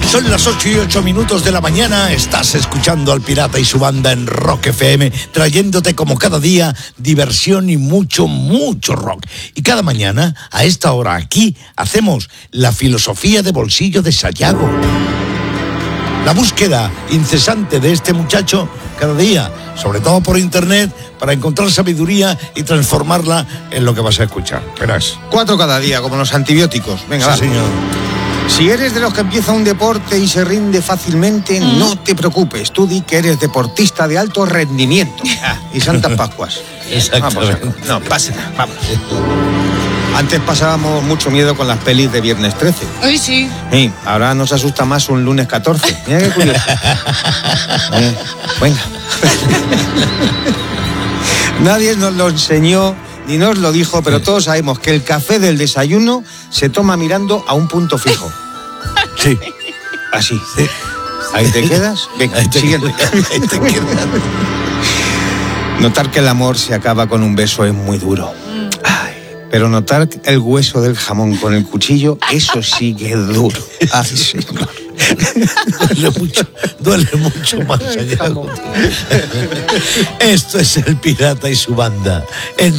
Son las 8:08 de la mañana, estás escuchando al Pirata y su banda en Rock FM, trayéndote como cada día diversión y mucho, mucho rock. Y cada mañana, a esta hora aquí, hacemos la filosofía de bolsillo de Sayago. La búsqueda incesante de este muchacho cada día, sobre todo por internet, para encontrar sabiduría y transformarla en lo que vas a escuchar. Verás. 4 cada día, como los antibióticos. Venga, Sí, va. señor. Si eres de los que empieza un deporte y se rinde fácilmente, no te preocupes. Tú di que eres deportista de alto rendimiento. Y Santas Pascuas. Exactamente. Vamos, no, pasa nada, vamos. Antes pasábamos mucho miedo con las pelis de Viernes 13. Hoy sí. Sí, ahora nos asusta más un lunes 14. Mira qué curioso. Venga. Nadie nos lo enseñó ni nos lo dijo, pero todos sabemos que el café del desayuno se toma mirando a un punto fijo. Sí. Así. Sí. Ahí te quedas. Venga, Ahí te siguiente. quedas, ahí te quedas. Notar que el amor se acaba con un beso es muy duro. Ay, pero notar el hueso del jamón con el cuchillo, eso sí que es duro. Ay, sí. Duele mucho más allá. Esto es el Pirata y su banda en